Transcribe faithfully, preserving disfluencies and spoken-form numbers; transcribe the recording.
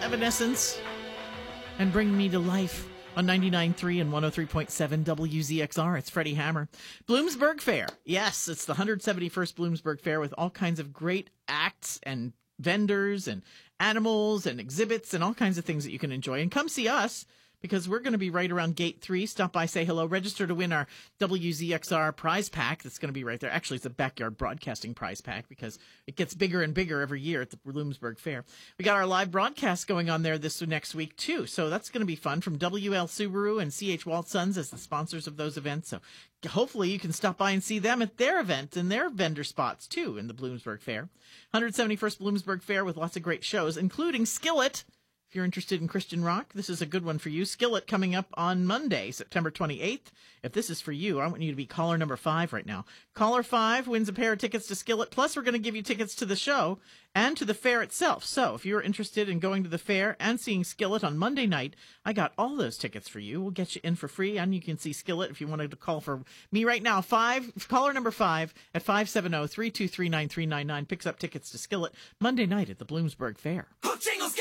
Evanescence and Bring Me to Life on ninety-nine point three and one oh three point seven W Z X R. It's Freddie Hammer. Bloomsburg Fair. Yes, it's the one hundred seventy-first Bloomsburg Fair with all kinds of great acts and vendors and animals and exhibits and all kinds of things that you can enjoy. And come see us, because we're going to be right around gate three. Stop by, say hello, register to win our W Z X R prize pack. That's going to be right there. Actually, it's a backyard broadcasting prize pack because it gets bigger and bigger every year at the Bloomsburg Fair. We got our live broadcast going on there this next week too. So that's going to be fun, from W L Subaru and C H Walt Sons as the sponsors of those events. So hopefully you can stop by and see them at their event and their vendor spots too in the Bloomsburg Fair. one hundred seventy-first Bloomsburg Fair with lots of great shows, including Skillet. If you're interested in Christian rock, this is a good one for you. Skillet coming up on Monday, September twenty-eighth. If this is for you, I want you to be caller number five right now. Caller five wins a pair of tickets to Skillet. Plus, we're going to give you tickets to the show and to the fair itself. So if you're interested in going to the fair and seeing Skillet on Monday night, I got all those tickets for you. We'll get you in for free, and you can see Skillet if you wanted to call for me right now. Five, caller number five at five seven zero, three two three, nine three nine nine picks up tickets to Skillet Monday night at the Bloomsburg Fair.